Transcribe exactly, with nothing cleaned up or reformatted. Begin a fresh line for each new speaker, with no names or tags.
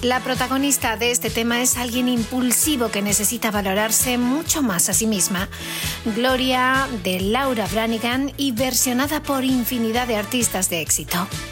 La protagonista de este tema es alguien impulsivo que necesita valorarse mucho más a sí misma. Gloria, de Laura Branigan y versionada por infinidad de artistas de éxito.